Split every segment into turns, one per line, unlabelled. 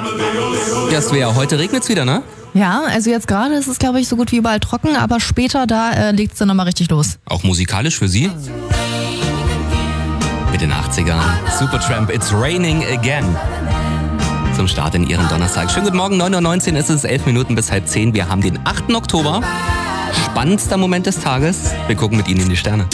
Ja, Svea, heute regnet's wieder, ne?
Ja, also jetzt gerade ist es, glaube ich, so gut wie überall trocken, aber später, da legt's dann nochmal richtig los.
Auch musikalisch für Sie? Mit den 80ern. Supertramp, It's Raining Again. Zum Start in Ihren Donnerstag. Schönen guten Morgen, 9:19 Uhr ist es, 11 Minuten bis 9:30. Wir haben den 8. Oktober. Spannendster Moment des Tages. Wir gucken mit Ihnen in die Sterne.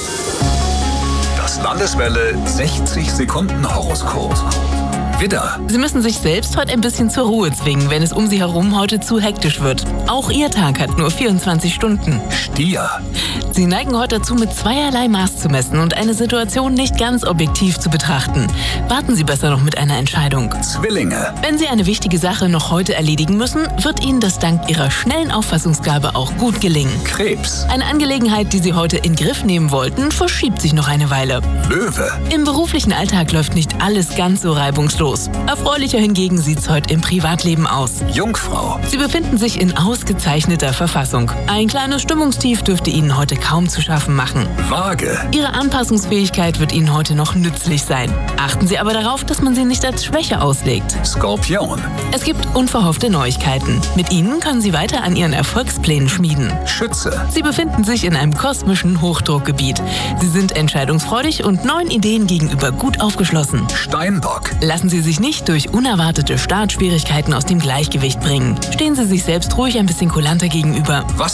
Das Landeswelle 60 Sekunden Horoskop. Widder,
Sie müssen sich selbst heute ein bisschen zur Ruhe zwingen, wenn es um Sie herum heute zu hektisch wird. Auch Ihr Tag hat nur 24 Stunden.
Stier,
Sie neigen heute dazu, mit zweierlei Maß zu messen und eine Situation nicht ganz objektiv zu betrachten. Warten Sie besser noch mit einer Entscheidung.
Zwillinge,
Wenn Sie eine wichtige Sache noch heute erledigen müssen, wird Ihnen das dank Ihrer schnellen Auffassungsgabe auch gut gelingen.
Krebs,
Eine Angelegenheit, die Sie heute in Griff nehmen wollten, verschiebt sich noch eine Weile.
Löwe,
Im beruflichen Alltag läuft nicht alles ganz so reibungslos. Erfreulicher hingegen sieht's heute im Privatleben aus.
Jungfrau,
Sie befinden sich in ausgezeichneter Verfassung. Ein kleines Stimmungstief dürfte Ihnen heute kaum zu schaffen machen.
Waage,
Ihre Anpassungsfähigkeit wird Ihnen heute noch nützlich sein. Achten Sie aber darauf, dass man sie nicht als Schwäche auslegt.
Skorpion,
Es gibt unverhoffte Neuigkeiten. Mit ihnen können Sie weiter an Ihren Erfolgsplänen schmieden.
Schütze,
Sie befinden sich in einem kosmischen Hochdruckgebiet. Sie sind entscheidungsfreudig und neuen Ideen gegenüber gut aufgeschlossen.
Steinbock,
Lassen Sie sich nicht durch unerwartete Startschwierigkeiten aus dem Gleichgewicht bringen. Stehen Sie sich selbst ruhig ein bisschen kulanter gegenüber.